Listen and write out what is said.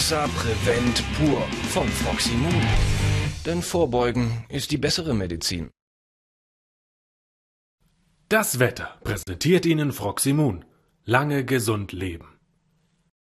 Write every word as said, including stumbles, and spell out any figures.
Hoxa Prevent Pur von Froximun. Denn Vorbeugen ist die bessere Medizin. Das Wetter präsentiert Ihnen Froximun. Lange gesund leben.